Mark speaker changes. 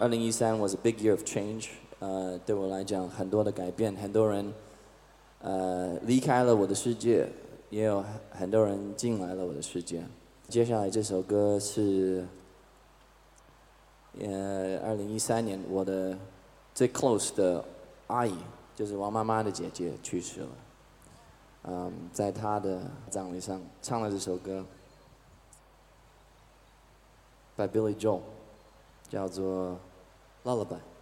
Speaker 1: 2013 was a big year of change，对我来讲很多的改变，很多人离开了我的世界，也有很多人进来了我的世界。接下来这首歌是2013年我的最 close 的阿姨，就是王妈妈的姐姐去世了。在她的葬礼上唱了这首歌 ，by Billy Joel，叫做《Lullaby》。